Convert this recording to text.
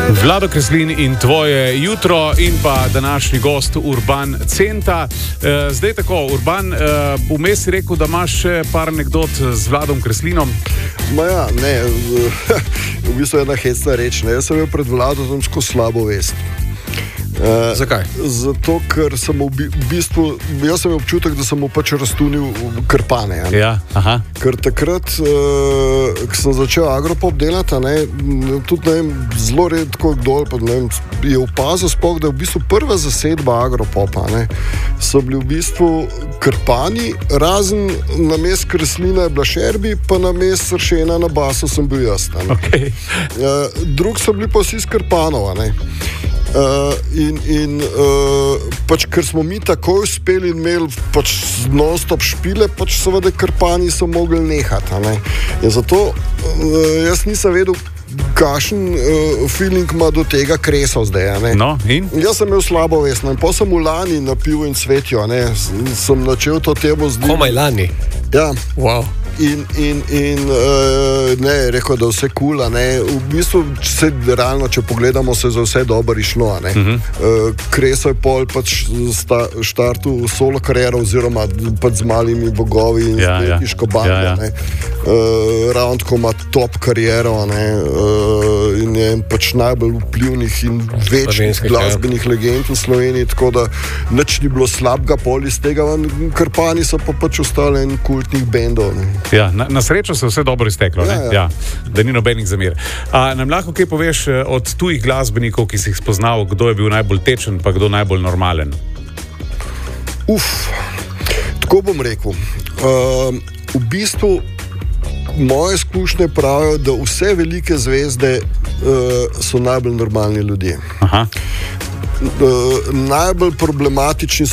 Vlado Kreslin in tvoje jutro in pa današnji gost Urban Centa. Zdaj tako, Urban, vmes si rekel, da imaš še par anekdot z Vladom Kreslinom? Ja, ne, v bistvu je ena hecna reč. Ne. Jaz sem imel pred Vladom slabo vest. Zakaj? Zato, ker sem v bistvu, jaz sem imel občutek, da sem mu pač raztunil krpane. Ja, aha. Ker takrat, ko sem začel Agropop delati, tudi ne vem, zelo redko dol, pa ne vem, je opazil sploh, da je v bistvu prva zasedba Agropopa, so bili v bistvu krpani, razen na mest Kreslina je bila Šerbi, pa na mest Sršena na basu sem bil jaz. Okay. Drug so bili pa vsi iz Krpanov, pač, ker smo mi takoj uspeli in imeli pač non-stop špile, pač seveda Krpani so mogli nehati. In zato jaz nisem vedel, kakšen feeling ima do tega Kresov zdaj. No, in? Jaz sem imel slabo vest. In potem sem v lani na Pivu in Cvetju, sem načel to temo z njim. Komaj lani? Ja. Wow. In rekel, da vse kul, v bistvu, realno, če pogledamo, se za vse dobro išlo. Kreso je pol pač štartu solo kariero oziroma pač z malimi bogovi in Tiško bando. Ravno tako ima top kariero in je pač najbolj vplivnih in večjih glasbenih legend v Sloveniji, tako da nič ni bilo slabega pol iz tega, Krpani so pa pač ostali en kultnih bendov. Ja, na srečo se vse dobro izteklo, ja, da ni nobenih zamer. Nam lahko kaj poveš od tujih glasbenikov, ki si jih spoznal, kdo je bil najbolj tečen, pa kdo najbolj normalen? Tako bom rekel. V bistvu moje izkušnje pravijo, da vse velike zvezde so najbolj normalni ljudje. Aha. Najbolj problematični